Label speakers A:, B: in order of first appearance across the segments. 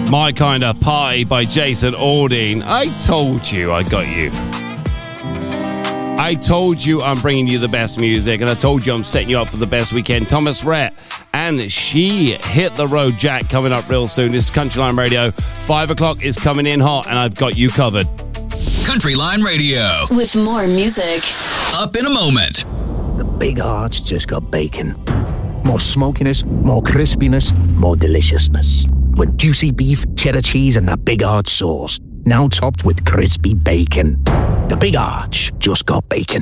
A: My Kind of Party by Jason Aldean. I told you I got you. I told you I'm bringing you the best music, and I told you I'm setting you up for the best weekend. Thomas Rhett and She Hit the Road Jack coming up real soon. This is Country Line Radio. 5 o'clock is coming in hot, and I've got you covered.
B: Country Line Radio.
C: With more music.
B: Up in a moment.
D: The Big Arch just got bacon. More smokiness, more crispiness, more deliciousness. With juicy beef, cheddar cheese, and that Big Arch sauce. Now topped with crispy bacon. The Big Arch just got bacon.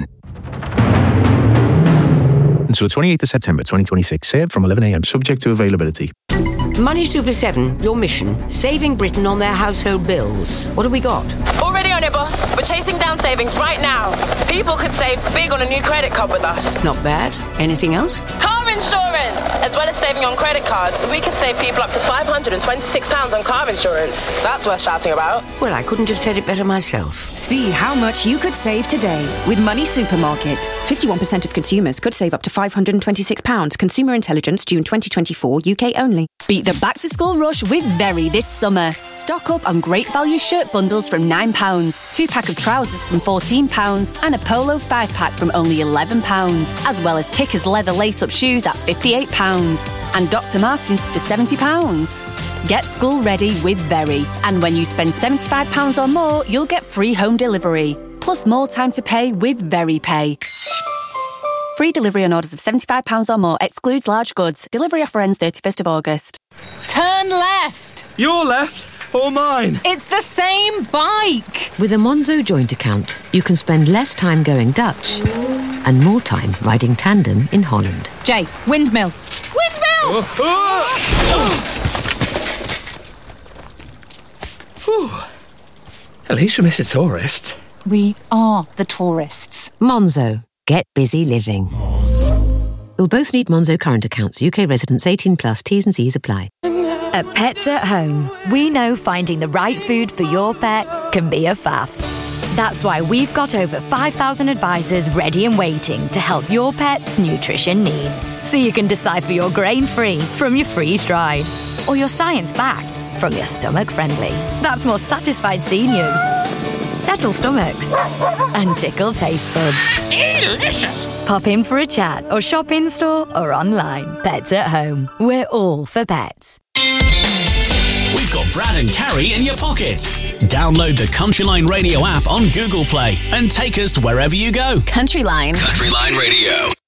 E: Until 28th of September 2026. Served from 11 a.m. Subject to availability.
F: Money Super 7, your mission, saving Britain on their household bills. What have we got?
G: Already on it, boss. We're chasing down savings right now. People could save big on a new credit card with us.
F: Not bad. Anything else?
G: Car insurance! As well as saving on credit cards, we could save people up to £526 on car insurance. That's worth shouting about.
F: Well, I couldn't have said it better myself.
H: See how much you could save today with Money Supermarket. 51% of consumers could save up to £526. Consumer Intelligence, June 2024, UK only.
I: Beat the back-to-school rush with Very this summer. Stock up on great value shirt bundles from £9, 2-pack of trousers from £14, and a Polo 5-pack from only £11, as well as Kickers leather lace-up shoes at £58, and Dr. Martens for £70. Get school ready with Very, and when you spend £75 or more, you'll get free home delivery, plus more time to pay with Very Pay. Free delivery on orders of £75 or more, excludes large goods. Delivery offer ends 31st of August.
J: Turn left.
K: Your left or mine?
J: It's the same bike.
L: With a Monzo joint account, you can spend less time going Dutch and more time riding tandem in Holland.
J: Jay, windmill. Windmill!
K: At least we missed a tourist.
J: We are the tourists.
L: Monzo. Get busy living. You'll both need Monzo current accounts. UK residents 18 plus. T's and C's apply.
M: At Pets at Home, we know finding the right food for your pet can be a faff. That's why we've got over 5,000 advisors ready and waiting to help your pet's nutrition needs. So you can decipher your grain-free from your freeze-dried, or your science-backed from your stomach-friendly. That's more satisfied seniors, settle stomachs, and tickle taste buds.
J: Delicious!
M: Pop in for a chat or shop in-store or online. Pets at Home. We're all for pets.
B: We've got Brad and Carrie in your pocket. Download the Country Line Radio app on Google Play and take us wherever you go.
C: Country Line.
B: Country Line Radio.